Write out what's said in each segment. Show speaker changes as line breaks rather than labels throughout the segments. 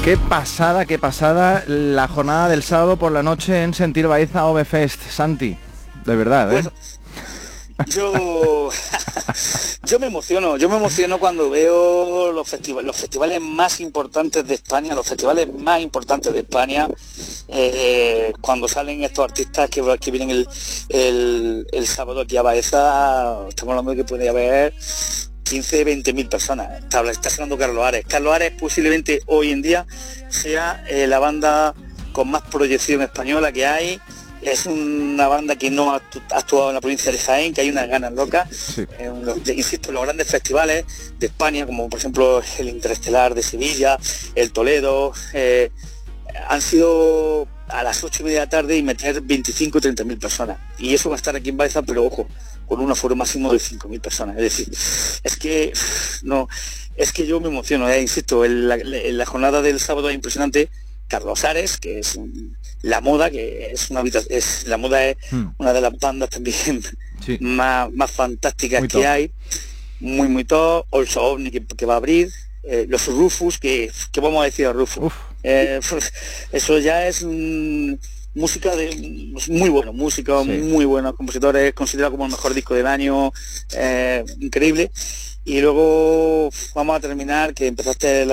Qué pasada la jornada del sábado por la noche en Sentir Baeza OV Fest, Santi, de verdad, ¿eh?
Bueno, yo me emociono cuando veo los festivales más importantes de España, cuando salen estos artistas que vienen el sábado aquí a Baeza. Estamos hablando de que puede haber 15, 20.000 personas. Está sonando Carlos Ares. Carlos Ares posiblemente hoy en día sea la banda con más proyección española que hay. Es una banda que no ha actuado en la provincia de Jaén, que hay unas ganas locas. Sí. Insisto, los grandes festivales de España, como por ejemplo el Interestelar de Sevilla, el Toledo, han sido a las 8:30 de la tarde y meter 25 o 30.000 personas. Y eso va a estar aquí en Baeza, pero ojo, con un aforo máximo de 5.000 personas. Es decir, es que yo me emociono, insisto, en la jornada del sábado es impresionante. Carlos Ares, que es La Moda, que es una de las bandas también sí. más fantásticas muy que top. Hay, muy top. Also OVNI que va a abrir, los Rufus, que vamos a decir a Rufus, eso ya es música muy buena, sí. Muy buenos compositores, considerado como el mejor disco del año, increíble. Y luego vamos a terminar, que empezaste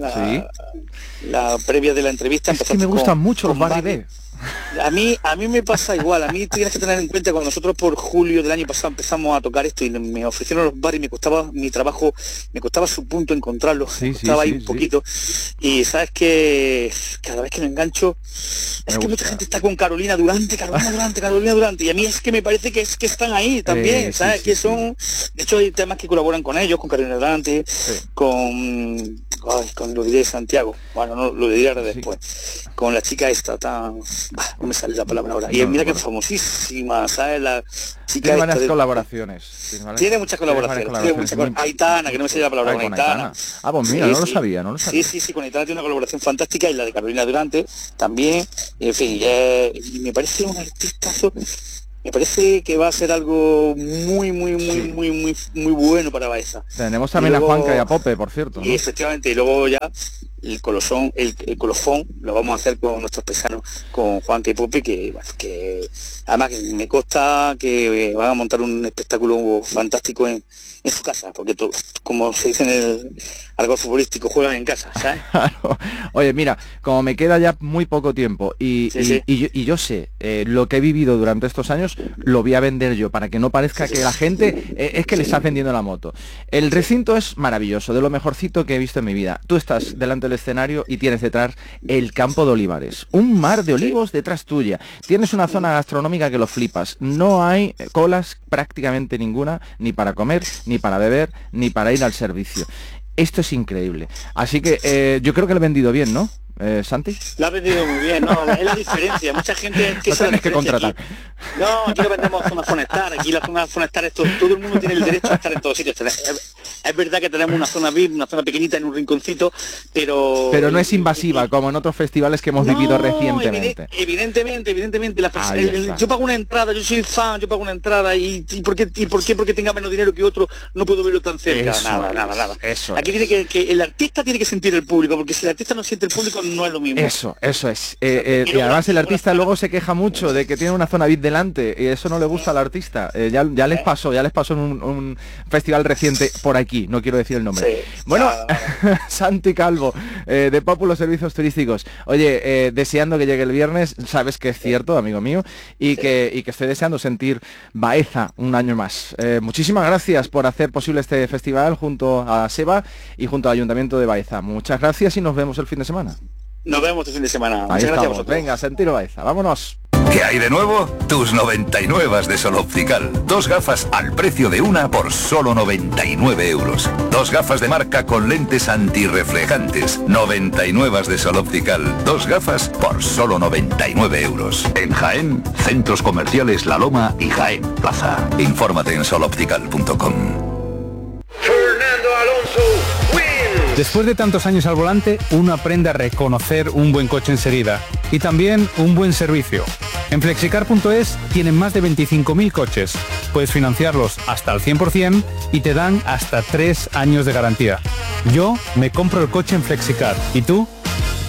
la previa de la entrevista.
Es que me gustan mucho los Barry B.
A mí me pasa igual. A mí tienes que tener en cuenta, cuando nosotros por julio del año pasado empezamos a tocar esto y me ofrecieron los Barry, me costaba mi trabajo, me costaba su punto encontrarlo, estaba ahí un poquito. Y sabes que cada vez que me engancho, es que mucha gente está con Carolina Durante, y a mí es que me parece que están ahí también, ¿sabes? Que son, de hecho hay temas que colaboran con ellos, con Carolina Durante, con lo diré Santiago, bueno, no lo diré después, con la chica esta tan, no me sale la palabra ahora, y mira que es famosísima, ¿sabes? La chica
tiene varias colaboraciones.
Tiene muchas colaboraciones. Aitana, que no me sale la palabra, con Aitana.
Ah, pues mira, no lo sabía.
Sí, con Aitana tiene una colaboración fantástica, y la de Carolina Durante también, en fin, y me parece un artistazo. Me parece que va a ser algo muy bueno para Baeza.
Tenemos también luego, a Juanca y a Pope, por cierto, ¿no?
Y efectivamente, y luego ya el colofón lo vamos a hacer con nuestros paisanos, con Juanca y Pope, que además que me consta que van a montar un espectáculo fantástico en su casa, porque como se dice en el algo futbolístico, juegan en casa, ¿sabes?
Claro. Oye, mira, como me queda ya muy poco tiempo y yo sé lo que he vivido durante estos años, lo voy a vender yo, para que no parezca que la gente es que le está vendiendo la moto. El recinto es maravilloso, de lo mejorcito que he visto en mi vida. Tú estás delante del escenario y tienes detrás el campo de olivares, un mar de olivos detrás tuya. Tienes una zona gastronómica que lo flipas. No hay colas prácticamente ninguna, ni para comer, ni para beber, ni para ir al servicio. Esto es increíble. Así que yo creo que lo he vendido bien, ¿no? Santi.
Lo ha vendido muy bien, ¿no? Es la diferencia. Mucha gente
que tienes que contratar.
Aquí. No, aquí lo vendemos zona Fonestar. Aquí la zona Fonestar, todo el mundo tiene el derecho a estar en todos sitios. Es verdad que tenemos una zona VIP, una zona pequeñita en un rinconcito, pero
no es invasiva, como en otros festivales que hemos vivido recientemente.
Evidentemente. Yo pago una entrada, yo soy fan, yo pago una entrada y ¿por qué? Porque tenga menos dinero que otro no puedo verlo tan cerca. Nada.
Eso
aquí tiene que el artista tiene que sentir el público, porque si el artista no siente el público no es lo mismo.
Eso es. Y además el artista luego se queja mucho de que tiene una zona VIP delante y eso no le gusta al artista. Ya les pasó en un festival reciente por aquí, no quiero decir el nombre.
Sí,
bueno, Santi Calvo, de Populo Servicios Turísticos. Oye, deseando que llegue el viernes, sabes que es cierto, amigo mío, y que estoy deseando sentir Baeza un año más. Muchísimas gracias por hacer posible este festival junto a Seba y junto al Ayuntamiento de Baeza. Muchas gracias y nos vemos el fin de semana.
Nos vemos el fin de semana.
Muchas gracias a vosotros. Venga, Sentir Baeza, vámonos.
¿Qué hay de nuevo? Tus 99 de Sol Optical. 2 gafas al precio de una por solo 99 euros. 2 gafas de marca con lentes antirreflejantes. 99 de Sol Optical. 2 gafas por solo 99 euros. En Jaén, centros comerciales La Loma y Jaén Plaza. Infórmate en soloptical.com.
Fernando Alonso. Después de tantos años al volante, uno aprende a reconocer un buen coche enseguida y también un buen servicio. En Flexicar.es tienen más de 25.000 coches. Puedes financiarlos hasta el 100% y te dan hasta 3 años de garantía. Yo me compro el coche en Flexicar. ¿Y tú?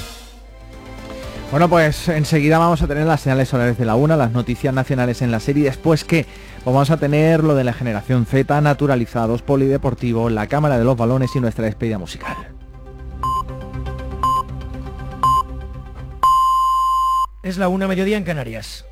Bueno, pues enseguida vamos a tener las señales horarias de la 1, las noticias nacionales en la serie, después que vamos a tener lo de la generación Z, naturalizados, polideportivo, la cámara de los balones y nuestra despedida musical.
Es la 1, mediodía en Canarias.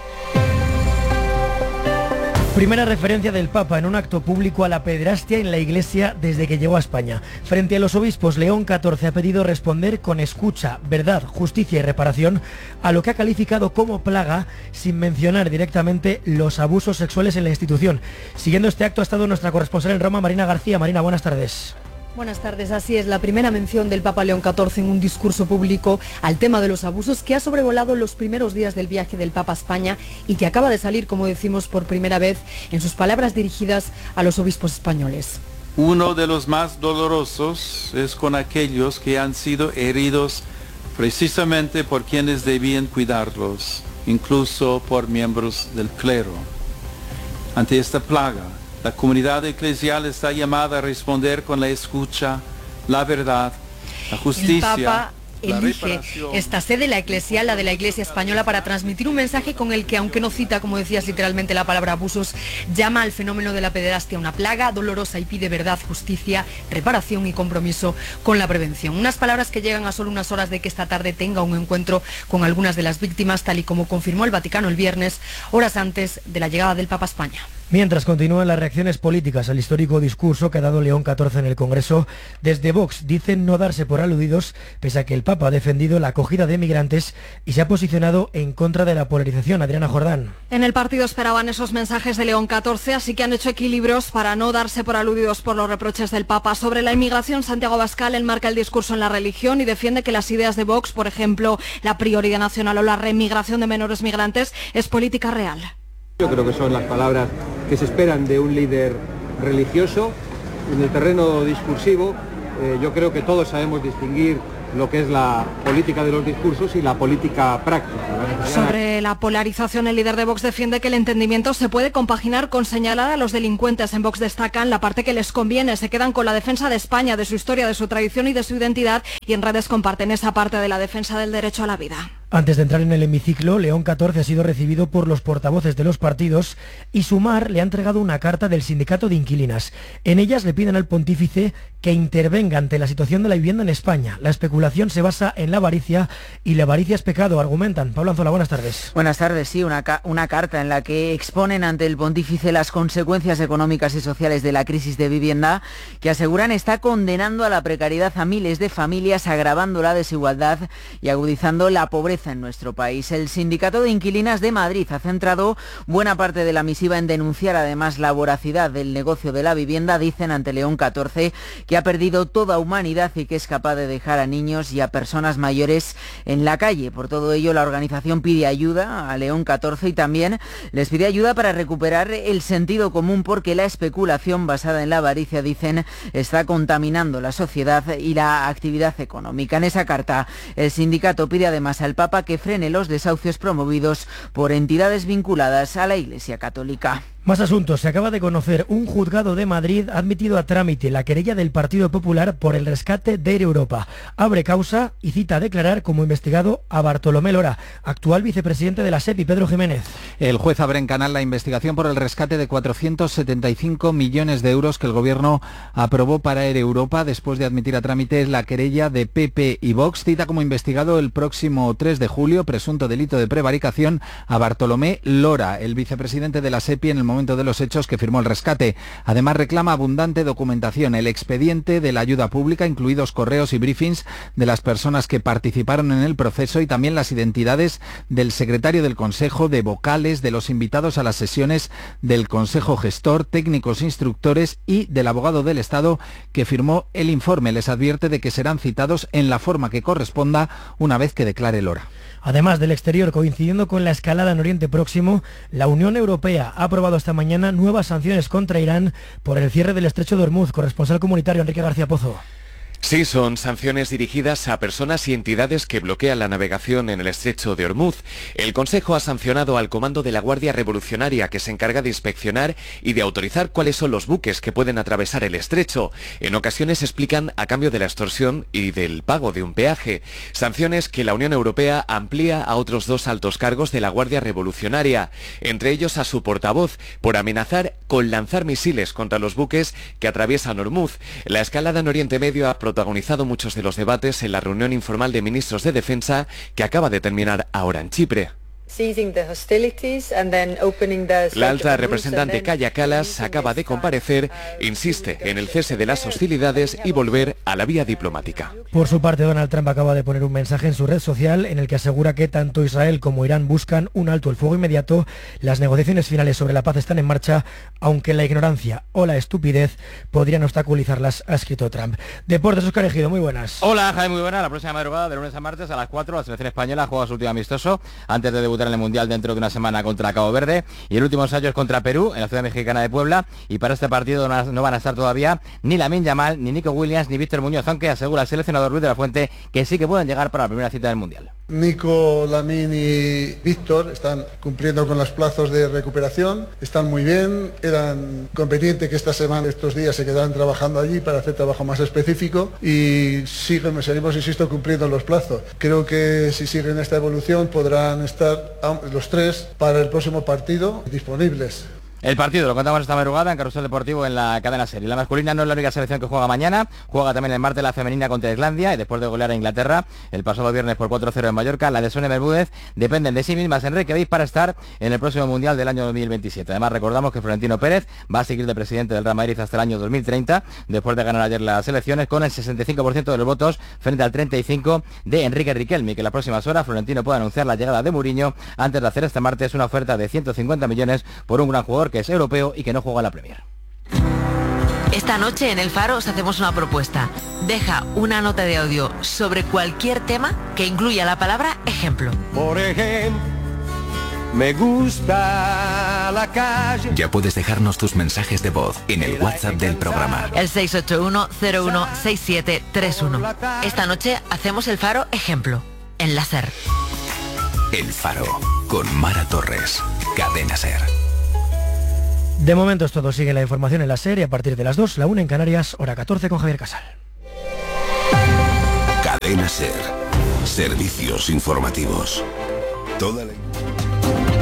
Primera referencia del Papa en un acto público a la pederastia en la Iglesia desde que llegó a España. Frente a los obispos, León XIV ha pedido responder con escucha, verdad, justicia y reparación a lo que ha calificado como plaga, sin mencionar directamente los abusos sexuales en la institución. Siguiendo este acto ha estado nuestra corresponsal en Roma, Marina García. Marina, buenas tardes.
Buenas tardes, así es, la primera mención del Papa León XIV en un discurso público al tema de los abusos que ha sobrevolado los primeros días del viaje del Papa a España y que acaba de salir, como decimos, por primera vez en sus palabras dirigidas a los obispos españoles.
Uno de los más dolorosos es con aquellos que han sido heridos precisamente por quienes debían cuidarlos, incluso por miembros del clero. Ante esta plaga, la comunidad eclesial está llamada a responder con la escucha, la verdad, la justicia.
El Papa elige esta sede, la eclesial, la de la Iglesia Española, para transmitir un mensaje con el que, aunque no cita, como decías, literalmente la palabra abusos, llama al fenómeno de la pederastia una plaga dolorosa y pide verdad, justicia, reparación y compromiso con la prevención. Unas palabras que llegan a solo unas horas de que esta tarde tenga un encuentro con algunas de las víctimas, tal y como confirmó el Vaticano el viernes, horas antes de la llegada del Papa a España.
Mientras continúan las reacciones políticas al histórico discurso que ha dado León XIV en el Congreso, desde Vox dicen no darse por aludidos, pese a que el Papa ha defendido la acogida de migrantes y se ha posicionado en contra de la polarización. Adriana Jordán.
En el partido esperaban esos mensajes de León XIV, así que han hecho equilibrios para no darse por aludidos por los reproches del Papa. Sobre la inmigración, Santiago Abascal enmarca el discurso en la religión y defiende que las ideas de Vox, por ejemplo, la prioridad nacional o la remigración de menores migrantes, es política real.
Yo creo que son las palabras que se esperan de un líder religioso. En el terreno discursivo, yo creo que todos sabemos distinguir lo que es la política de los discursos y la política práctica.
Sobre la polarización, el líder de Vox defiende que el entendimiento se puede compaginar con señalar a los delincuentes. En Vox destacan la parte que les conviene, se quedan con la defensa de España, de su historia, de su tradición y de su identidad, y en redes comparten esa parte de la defensa del derecho a la vida.
Antes de entrar en el hemiciclo, León XIV ha sido recibido por los portavoces de los partidos y Sumar le ha entregado una carta del sindicato de inquilinas. En ellas le piden al pontífice que intervenga ante la situación de la vivienda en España. La especulación se basa en la avaricia y la avaricia es pecado, argumentan. Pablo Anzola, buenas tardes.
Buenas tardes, sí, una carta en la que exponen ante el pontífice las consecuencias económicas y sociales de la crisis de vivienda, que aseguran está condenando a la precariedad a miles de familias, agravando la desigualdad y agudizando la pobreza en nuestro país. El Sindicato de Inquilinas de Madrid ha centrado buena parte de la misiva en denunciar además la voracidad del negocio de la vivienda. Dicen ante León XIV que ha perdido toda humanidad y que es capaz de dejar a niños y a personas mayores en la calle. Por todo ello, la organización pide ayuda a León XIV y también les pide ayuda para recuperar el sentido común, porque la especulación basada en la avaricia, dicen, está contaminando la sociedad y la actividad económica. En esa carta, el sindicato pide además al Papa que frene los desahucios promovidos por entidades vinculadas a la Iglesia Católica.
Más asuntos. Se acaba de conocer, un juzgado de Madrid ha admitido a trámite la querella del Partido Popular por el rescate de Air Europa. Abre causa y cita a declarar como investigado a Bartolomé Lora, actual vicepresidente de la SEPI. Pedro Jiménez.
El juez abre en canal la investigación por el rescate de 475 millones de euros que el Gobierno aprobó para Air Europa después de admitir a trámite la querella de PP y Vox. Cita como investigado el próximo 3 de julio, presunto delito de prevaricación, a Bartolomé Lora, el vicepresidente de la SEPI en el momento de los hechos que firmó el rescate. Además reclama abundante documentación, el expediente de la ayuda pública, incluidos correos y briefings de las personas que participaron en el proceso y también las identidades del secretario del Consejo, de vocales, de los invitados a las sesiones del Consejo Gestor, técnicos instructores y del abogado del Estado que firmó el informe. Les advierte de que serán citados en la forma que corresponda una vez que declare Lora.
Además del exterior, coincidiendo con la escalada en Oriente Próximo, la Unión Europea ha aprobado esta mañana nuevas sanciones contra Irán por el cierre del estrecho de Hormuz. Corresponsal comunitario Enrique García Pozo.
Sí, son sanciones dirigidas a personas y entidades que bloquean la navegación en el estrecho de Ormuz. El Consejo ha sancionado al Comando de la Guardia Revolucionaria, que se encarga de inspeccionar y de autorizar cuáles son los buques que pueden atravesar el estrecho. En ocasiones explican a cambio de la extorsión y del pago de un peaje. Sanciones que la Unión Europea amplía a otros 2 altos cargos de la Guardia Revolucionaria, entre ellos a su portavoz, por amenazar con lanzar misiles contra los buques que atraviesan Ormuz. La escalada en Oriente Medio ha protagonizado muchos de los debates en la reunión informal de ministros de Defensa que acaba de terminar ahora en Chipre. La alta representante Kaja Kallas acaba de comparecer, insiste en el cese de las hostilidades y volver a la vía diplomática.
Por su parte, Donald Trump acaba de poner un mensaje en su red social en el que asegura que tanto Israel como Irán buscan un alto el fuego inmediato. Las negociaciones finales sobre la paz están en marcha, aunque la ignorancia o la estupidez podrían obstaculizarlas, ha escrito Trump. Deportes, Óscar Ejido, muy buenas.
Hola, Jaime, muy buenas. La próxima madrugada, de lunes a martes a las 4, la selección española juega su último amistoso antes de debutar en el Mundial dentro de una semana contra Cabo Verde, y el último ensayo es contra Perú en la ciudad mexicana de Puebla, y para este partido no van a estar todavía ni Lamine Yamal, ni Nico Williams, ni Víctor Muñoz, aunque asegura el seleccionador Luis de la Fuente que sí que pueden llegar para la primera cita del Mundial.
Nico, Lamine y Víctor están cumpliendo con los plazos de recuperación, están muy bien, eran conveniente que esta semana, estos días, se quedaran trabajando allí para hacer trabajo más específico, y seguimos, insisto, cumpliendo los plazos. Creo que si siguen esta evolución podrán estar los 3 para el próximo partido disponibles.
El partido lo contamos esta madrugada en Carrusel Deportivo en la cadena SER. La masculina no es la única selección que juega mañana, juega también el martes la femenina contra Islandia, y después de golear a Inglaterra el pasado viernes por 4-0 en Mallorca, la de Sonia Bermúdez dependen de sí mismas en Reykjavik para estar en el próximo Mundial del año 2027. Además, recordamos que Florentino Pérez va a seguir de presidente del Real Madrid hasta el año 2030, después de ganar ayer las elecciones con el 65% de los votos frente al 35% de Enrique Riquelme, que en las próximas horas Florentino puede anunciar la llegada de Mourinho antes de hacer este martes una oferta de 150 millones por un gran jugador que es europeo y que no juega en la Premier.
Esta noche en El Faro os hacemos una propuesta. Deja una nota de audio sobre cualquier tema que incluya la palabra ejemplo.
Por ejemplo, me gusta la calle.
Ya puedes dejarnos tus mensajes de voz en el WhatsApp del programa.
El 681-016731. Esta noche hacemos El Faro ejemplo en la SER.
El Faro con Mara Torres. Cadena SER.
De momento es todo. Sigue la información en la SER y a partir de las 2, la 1 en Canarias, hora 14 con Javier Casal.
Cadena SER. Servicios informativos. Toda la